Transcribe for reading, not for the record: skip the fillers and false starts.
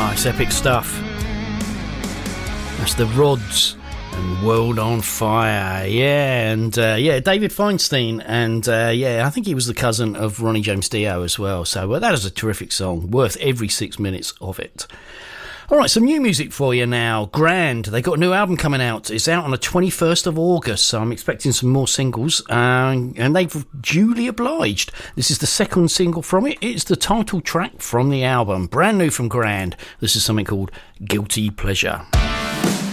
Nice epic stuff. That's the Rods and World on Fire. Yeah, and David Feinstein, and I think he was the cousin of Ronnie James Dio as well. So that is a terrific song, worth every 6 minutes of it. All right, some new music for you now. Grand, they got a new album coming out. It's out on the 21st of August, so I'm expecting some more singles, and they've duly obliged. This is the second single from it. It's the title track from the album. Brand new from Grand. This is something called Guilty Pleasure.